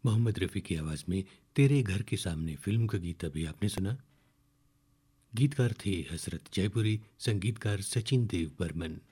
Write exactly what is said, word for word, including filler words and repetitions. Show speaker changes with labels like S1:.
S1: मोहम्मद रफ़ी की आवाज़ में तेरे घर के सामने फ़िल्म का गीत अभी आपने सुना। गीतकार थे हसरत जयपुरी, संगीतकार सचिन देव बर्मन।